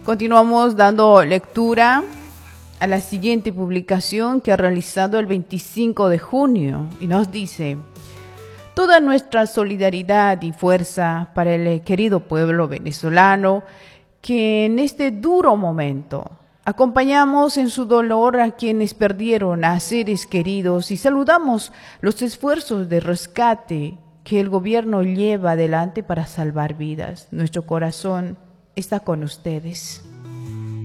Continuamos dando lectura a la siguiente publicación que ha realizado el 25 de junio y nos dice: toda nuestra solidaridad y fuerza para el querido pueblo venezolano que en este duro momento acompañamos en su dolor a quienes perdieron a seres queridos y saludamos los esfuerzos de rescate que el gobierno lleva adelante para salvar vidas. Nuestro corazón está con ustedes.